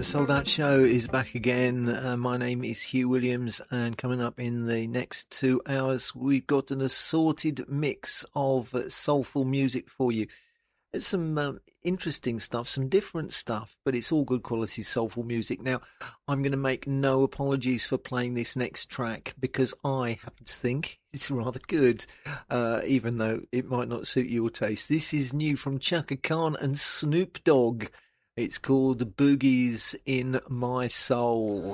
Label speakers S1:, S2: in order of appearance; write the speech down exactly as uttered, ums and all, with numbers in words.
S1: Sold Out Show is back again. Uh, my name is Hugh Williams, and coming up in the next two hours, we've got an assorted mix of uh, soulful music for you. There's some um, interesting stuff, some different stuff, but it's all good quality soulful music. Now, I'm going to make no apologies for playing this next track because I happen to think it's rather good, uh, even though it might not suit your taste. This is new from Chaka Khan and Snoop Dogg. It's called Boogies in My Soul.